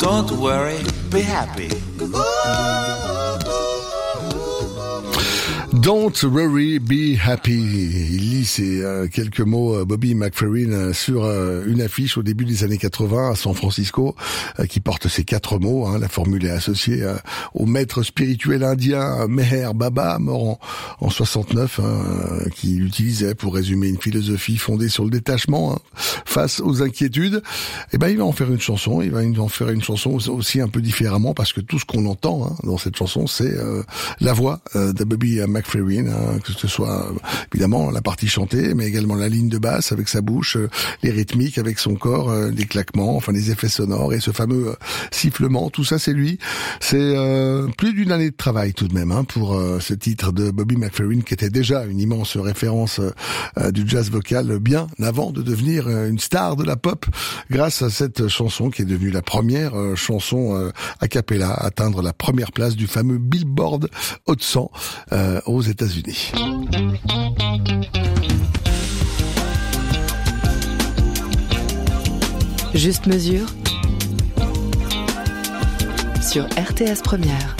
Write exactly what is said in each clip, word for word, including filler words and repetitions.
Don't worry, be happy. Don't worry, be happy. Il lit ces euh, quelques mots euh, Bobby McFerrin euh, sur euh, une affiche au début des années quatre-vingts à San Francisco euh, qui porte ces quatre mots. Hein. La formule est associée euh, au maître spirituel indien Meher Baba, mort en, en soixante-neuf, hein, euh, qui l'utilisait pour résumer une philosophie fondée sur le détachement hein, face aux inquiétudes. Et ben il va en faire une chanson. Il va en faire une chanson aussi un peu différemment parce que tout ce qu'on entend hein, dans cette chanson, c'est euh, la voix euh, de Bobby McFerrin. Hein, que ce soit euh, évidemment la partie chantée, mais également la ligne de basse avec sa bouche, euh, les rythmiques avec son corps, euh, les claquements, enfin les effets sonores et ce fameux euh, sifflement. Tout ça, c'est lui. C'est euh, plus d'une année de travail tout de même hein, pour euh, ce titre de Bobby McFerrin qui était déjà une immense référence euh, du jazz vocal bien avant de devenir euh, une star de la pop grâce à cette chanson qui est devenue la première euh, chanson euh, a cappella à atteindre la première place du fameux Billboard Hot cent euh, aux États-Unis. Juste mesure sur R T S Première.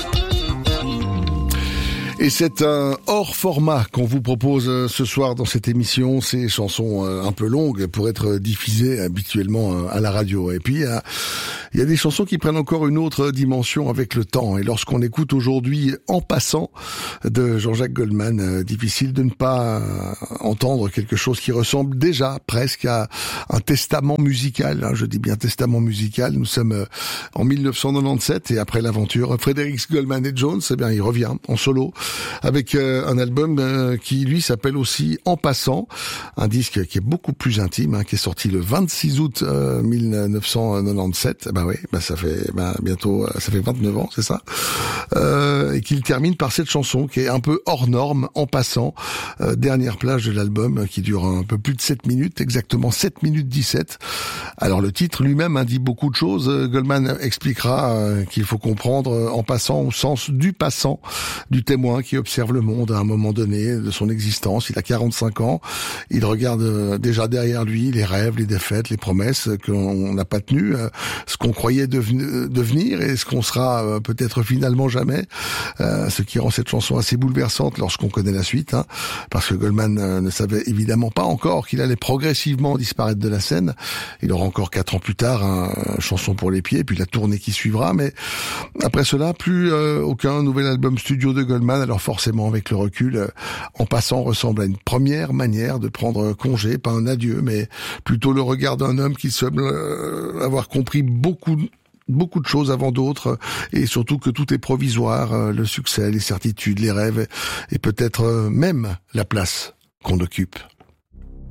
Et c'est un hors format qu'on vous propose ce soir dans cette émission. Ces chansons un peu longues pour être diffusées habituellement à la radio. Et puis, il y a, il y a des chansons qui prennent encore une autre dimension avec le temps. Et lorsqu'on écoute aujourd'hui En passant de Jean-Jacques Goldman, difficile de ne pas entendre quelque chose qui ressemble déjà presque à un testament musical. Je dis bien testament musical. Nous sommes en mille neuf cent quatre-vingt-dix-sept et après l'aventure Fredericks, Goldman et Jones, eh bien, il revient en solo avec euh, un album euh, qui lui s'appelle aussi En passant, un disque qui est beaucoup plus intime, hein, qui est sorti le vingt-six août euh, mille neuf cent quatre-vingt-dix-sept. Bah oui, bah ça fait bah bientôt, ça fait vingt-neuf ans, c'est ça. Euh, et qu'il termine par cette chanson qui est un peu hors norme, En passant, euh, dernière plage de l'album qui dure un peu plus de sept minutes, exactement sept minutes dix-sept. Alors le titre lui-même indique beaucoup de choses. Goldman expliquera euh, qu'il faut comprendre euh, en passant au sens du passant, du témoin qui observe le monde à un moment donné de son existence. Il a quarante-cinq ans. Il regarde déjà derrière lui les rêves, les défaites, les promesses qu'on n'a pas tenues, ce qu'on croyait devenir et ce qu'on sera peut-être finalement jamais. Ce qui rend cette chanson assez bouleversante lorsqu'on connaît la suite, hein, parce que Goldman ne savait évidemment pas encore qu'il allait progressivement disparaître de la scène. Il aura encore quatre ans plus tard un chanson pour les pieds, puis la tournée qui suivra. Mais après cela, plus euh, aucun nouvel album studio de Goldman. Alors forcément, avec le recul, euh, En passant ressemble à une première manière de prendre congé, pas un adieu, mais plutôt le regard d'un homme qui semble euh, avoir compris beaucoup beaucoup de choses avant d'autres, et surtout que tout est provisoire, euh, le succès, les certitudes, les rêves, et peut-être euh, même la place qu'on occupe.